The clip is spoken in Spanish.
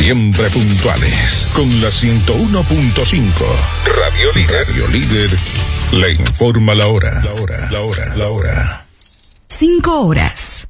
Siempre puntuales. Con la 101.5. Radio Líder. Radio Líder le informa la hora. La hora. 5 horas.